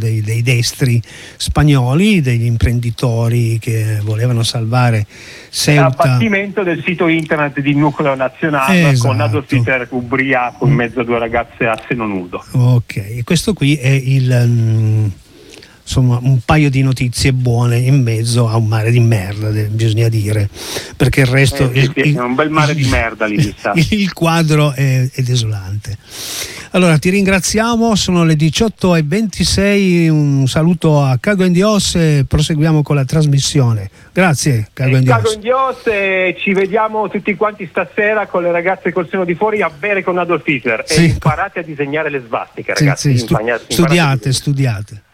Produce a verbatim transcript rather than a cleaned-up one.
dei, dei destri spagnoli, degli imprenditori che volevano salvare Ceuta. Abbattimento del sito internet di Nucleo Nazionale, esatto, con Adolf Hitler ubriaco in mezzo a due ragazze a seno nudo. Ok, e questo qui è il um, insomma un paio di notizie buone in mezzo a un mare di merda, bisogna dire, perché il resto eh, sì, il, sì, è un bel mare il, di merda lì. il, il quadro è, è desolante. Allora ti ringraziamo, sono le diciotto e ventisei, un saluto a Cago en Dios e proseguiamo con la trasmissione. Grazie Cago en Dios. Cago en Dios, e ci vediamo tutti quanti stasera con le ragazze col seno di fuori a bere con Adolf Hitler. Sì. E imparate a disegnare le svastiche, ragazzi. Sì, sì, stu- studiate, studiate.